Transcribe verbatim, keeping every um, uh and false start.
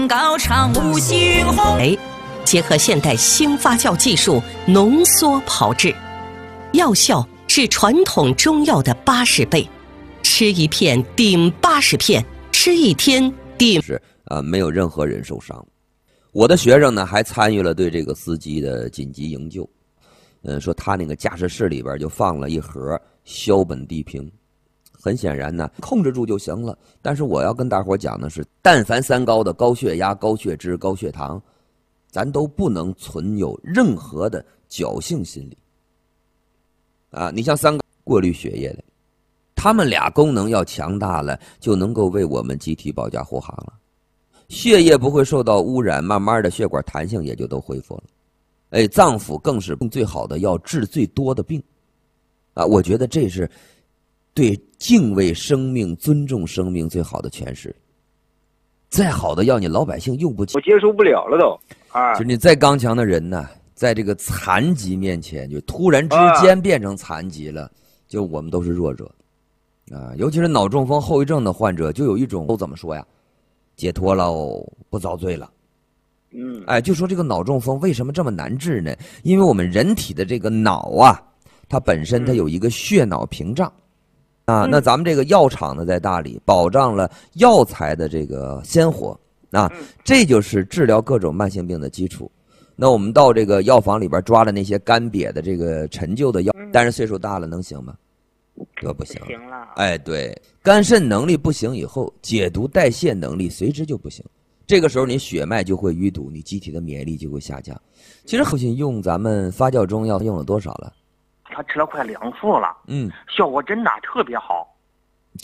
高唱五星红。 哎，结合现代新发酵技术，浓缩炮制，药效是传统中药的八十倍，吃一片顶八十片，吃一天顶是啊、呃，没有任何人受伤。我的学生呢，还参与了对这个司机的紧急营救。嗯，说他那个驾驶室里边就放了一盒硝苯地平，很显然呢，控制住就行了。但是我要跟大伙讲的是，但凡三高的高血压、高血脂、高血糖，咱都不能存有任何的侥幸心理。啊，你像三高过滤血液的，他们俩功能要强大了，就能够为我们机体保驾护航了。血液不会受到污染，慢慢的血管弹性也就都恢复了。哎，脏腑更是最好的药，治最多的病。啊，我觉得这是对敬畏生命、尊重生命最好的诠释。再好的药，你老百姓用不起， 我接受不了了都。啊， 就是你再刚强的人呢，在这个残疾面前，就突然之间变成残疾了，啊、就我们都是弱者。啊，尤其是脑中风后遗症的患者，就有一种都怎么说呀？解脱喽，不遭罪了。 嗯， 哎，就说这个脑中风为什么这么难治呢？因为我们人体的这个脑啊，它本身它有一个血脑屏障，啊，那咱们这个药厂呢在大理保障了药材的这个鲜活，啊，这就是治疗各种慢性病的基础。那我们到这个药房里边抓的那些干瘪的这个陈旧的药，但是岁数大了能行吗？这不行。 行了。 哎，对，肝肾能力不行以后，解毒代谢能力随之就不行。这个时候你血脉就会淤堵，你机体的免疫力就会下降。其实父亲用咱们发酵中药用了多少了？ 他吃了快两副了， 嗯， 效果真的特别好。